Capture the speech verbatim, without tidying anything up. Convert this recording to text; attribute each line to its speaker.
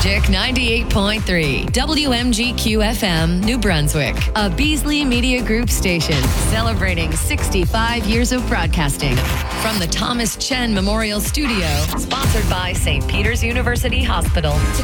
Speaker 1: Magic ninety-eight point three, W M G Q F M, New Brunswick, a Beasley Media Group station celebrating sixty-five years of broadcasting from the Thomas Chen Memorial Studio, sponsored by Saint Peter's University Hospital. To